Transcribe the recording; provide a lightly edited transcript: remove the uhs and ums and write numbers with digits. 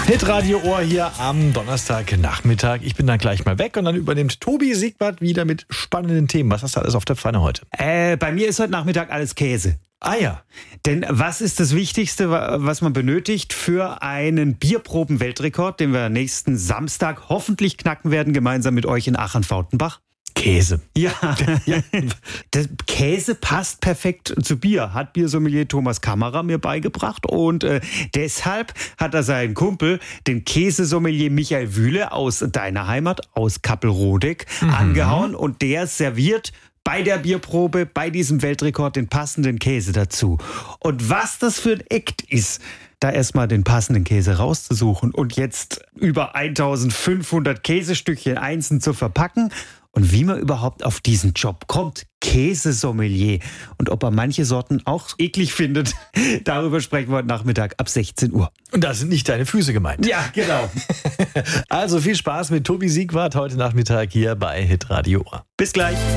Hitradio Ohr hier am Donnerstagnachmittag. Ich bin dann gleich mal weg und dann übernimmt Tobi Siegwart wieder mit spannenden Themen. Was hast du alles auf der Pfanne heute? Bei mir ist heute Nachmittag alles Käse. Ah ja. Denn was ist das Wichtigste, was man benötigt für einen Bierproben-Weltrekord, den wir nächsten Samstag hoffentlich knacken werden, gemeinsam mit euch in Aachen-Fautenbach? Käse. Ja. Der Käse passt perfekt zu Bier, hat Biersommelier Thomas Kammerer mir beigebracht. Und deshalb hat er seinen Kumpel, den Käsesommelier Michael Wühle aus deiner Heimat, aus Kappelrodeck, angehauen. Und der serviert bei der Bierprobe, bei diesem Weltrekord, den passenden Käse dazu. Und was das für ein Act ist, da erstmal den passenden Käse rauszusuchen und jetzt über 1500 Käsestückchen einzeln zu verpacken. Und wie man überhaupt auf diesen Job kommt, Käsesommelier. Und ob er manche Sorten auch eklig findet, darüber sprechen wir heute Nachmittag ab 16 Uhr. Und da sind nicht deine Füße gemeint. Ja, genau. Also viel Spaß mit Tobi Siegwart heute Nachmittag hier bei Hitradio Ohr. Bis gleich.